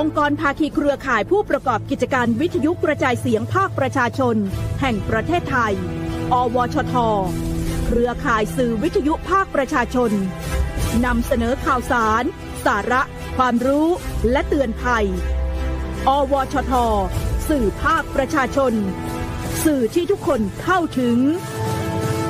องค์กรภาคีเครือข่ายผู้ประกอบกิจการวิทยุกระจายเสียงภาคประชาชนแห่งประเทศไทยอวชท.เครือข่ายสื่อวิทยุภาคประชาชนนำเสนอข่าวสารสาระความรู้และเตือนภัยอวชท.สื่อภาคประชาชนสื่อที่ทุกคนเข้าถึง